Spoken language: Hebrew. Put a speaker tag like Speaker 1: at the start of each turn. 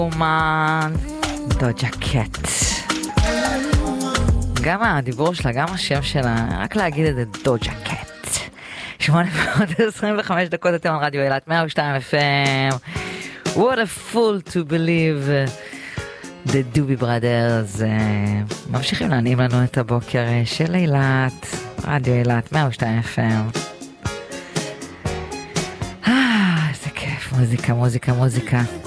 Speaker 1: אומן, דוג'ה קט. גם הדיבור שלה, גם השם שלה, רק להגיד את זה, דוג'ה קט. 8:25 דקות, אתם על רדיו אילת 102 FM. What a fool to believe. The Doobie Brothers ממשיכים להנעים לנו את הבוקר של אילת, רדיו אילת 102 FM. איזה כיף, מוזיקה, מוזיקה, מוזיקה.